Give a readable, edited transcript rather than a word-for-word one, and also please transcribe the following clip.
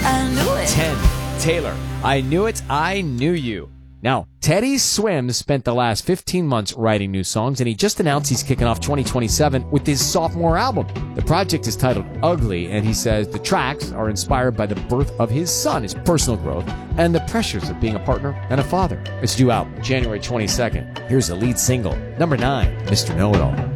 I knew it. 10. Taylor, I Knew It, I Knew You. Now, Teddy Swims spent the last 15 months writing new songs, and he just announced he's kicking off 2027 with his sophomore album. The project is titled Ugly, and he says the tracks are inspired by the birth of his son, his personal growth, and the pressures of being a partner and a father. It's due out January 22nd. Here's the lead single, number 9, Mr. Know-It-All.